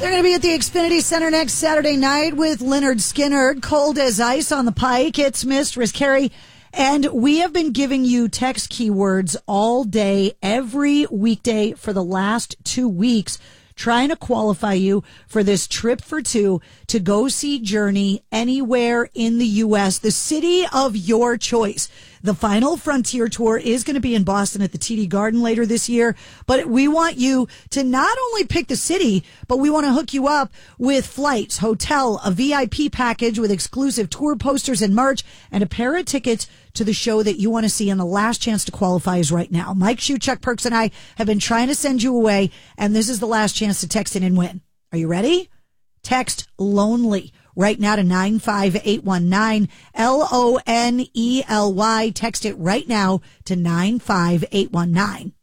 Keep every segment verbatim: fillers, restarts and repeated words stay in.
They're going to be at the Xfinity Center next Saturday night with Leonard Skinner, Cold as Ice on the Pike. It's Mist, Riz Carey. And we have been giving you text keywords all day, every weekday for the last two weeks, trying to qualify you for this trip for two to go see Journey anywhere in the U S, the city of your choice. The final Frontier Tour is going to be in Boston at the T D Garden later this year, but we want you to not only pick the city, but we want to hook you up with flights, hotel, a V I P package with exclusive tour posters and merch, and a pair of tickets to the show that you want to see. And the last chance to qualify is right now. Mike Shue, Chuck Perks, and I have been trying to send you away, and this is the last chance to text in and win. Are you ready? Text LONELY right now to nine five eight one nine, L O N E L Y. Text it right now to nine five eight one nine.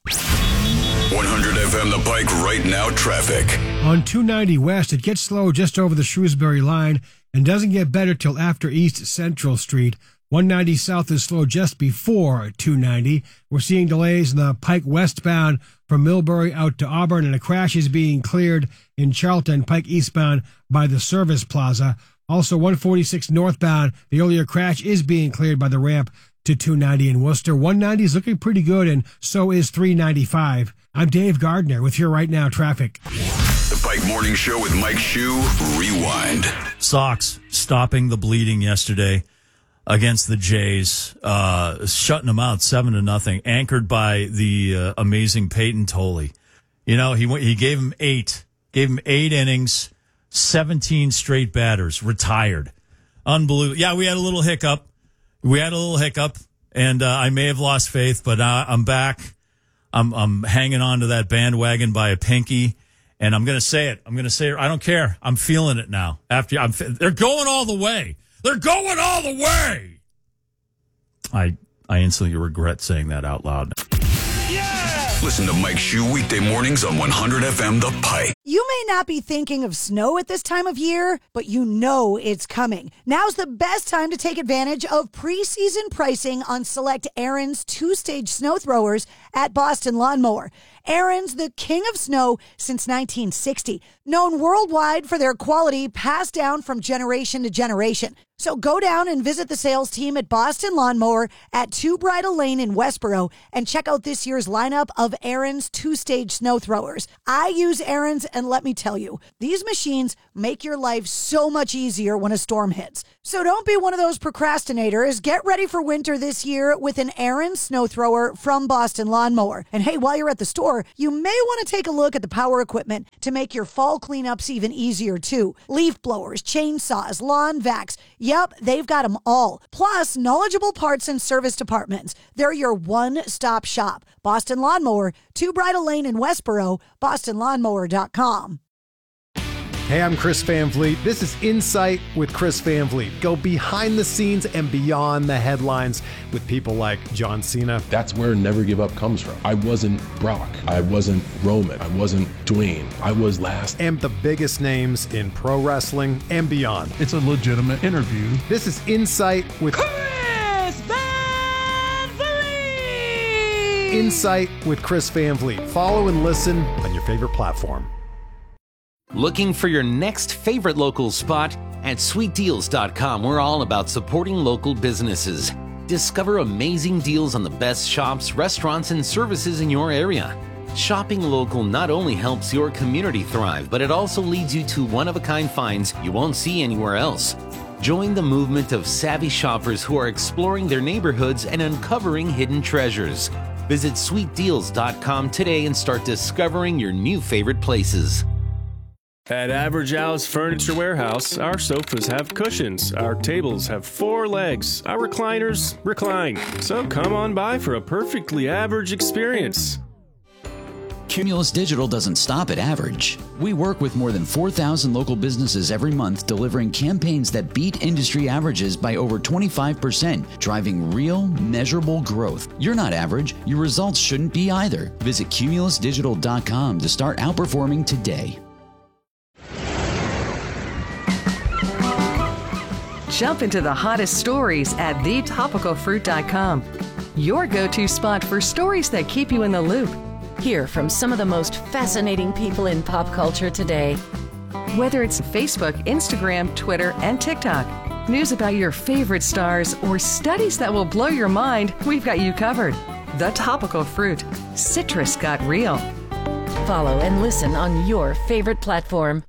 one hundred F M The Pike right now traffic. On two ninety West, it gets slow just over the Shrewsbury line and doesn't get better till after East Central Street. one ninety South is slow just before two ninety. We're seeing delays in the Pike westbound from Millbury out to Auburn, and a crash is being cleared in Charlton, Pike eastbound by the Service Plaza. Also, one forty-six northbound, the earlier crash is being cleared by the ramp to two ninety in Worcester. one ninety is looking pretty good, and so is three ninety-five. I'm Dave Gardner with your Right Now traffic. The Pike Morning Show with Mike Shue, Rewind. Sox stopping the bleeding yesterday against the Jays, uh, shutting them out seven to nothing, anchored by the uh, amazing Peyton Tolley. You know, he he gave him eight, gave him eight innings, seventeen straight batters, retired. Unbelievable. Yeah, we had a little hiccup. We had a little hiccup, and uh, I may have lost faith, but uh, I'm back. I'm I'm hanging on to that bandwagon by a pinky, and I'm going to say it. I'm going to say it. I don't care. I'm feeling it now. After I'm, they're going all the way. They're going all the way. I I instantly regret saying that out loud. Yeah! Listen to Mike Shue weekday mornings on one hundred F M The Pike. You may not be thinking of snow at this time of year, but you know it's coming. Now's the best time to take advantage of preseason pricing on select Ariens two-stage snow throwers at Boston Lawnmower. Ariens, the king of snow since nineteen sixty, known worldwide for their quality passed down from generation to generation. So go down and visit the sales team at Boston Lawnmower at Two Bridle Lane in Westboro and check out this year's lineup of Ariens two-stage snow throwers. I use Ariens, and let me tell you, these machines make your life so much easier when a storm hits. So don't be one of those procrastinators. Get ready for winter this year with an Ariens snow thrower from Boston Lawnmower. And hey, while you're at the store, you may want to take a look at the power equipment to make your fall cleanups even easier too. Leaf blowers, chainsaws, lawn vacs. Yep, they've got them all. Plus, knowledgeable parts and service departments. They're your one-stop shop. Boston Lawnmower, Two Bridle Lane in Westboro, boston lawnmower dot com. Hey, I'm Chris Van Vliet. This is Insight with Chris Van Vliet. Go behind the scenes and beyond the headlines with people like John Cena. That's where Never Give Up comes from. I wasn't Brock. I wasn't Roman. I wasn't Dwayne. I was last. And the biggest names in pro wrestling and beyond. It's a legitimate interview. This is Insight with Chris Van Vliet. Insight with Chris Van Vliet. Follow and listen on your favorite platform. Looking for your next favorite local spot? At sweet deals dot com, we're all about supporting local businesses. Discover amazing deals on the best shops, restaurants, and services in your area. Shopping local not only helps your community thrive, but it also leads you to one-of-a-kind finds you won't see anywhere else. Join the movement of savvy shoppers who are exploring their neighborhoods and uncovering hidden treasures. Visit sweet deals dot com today and start discovering your new favorite places. At Average House Furniture Warehouse, our sofas have cushions, our tables have four legs, our recliners recline. So come on by for a perfectly average experience. Cumulus Digital doesn't stop at average. We work with more than four thousand local businesses every month, delivering campaigns that beat industry averages by over twenty-five percent, driving real, measurable growth. You're not average. Your results shouldn't be either. Visit cumulus digital dot com to start outperforming today. Jump into the hottest stories at the topical fruit dot com. Your go-to spot for stories that keep you in the loop. Hear from some of the most fascinating people in pop culture today. Whether it's Facebook, Instagram, Twitter, and TikTok, news about your favorite stars, or studies that will blow your mind, we've got you covered. The Topical Fruit. Citrus got real. Follow and listen on your favorite platform.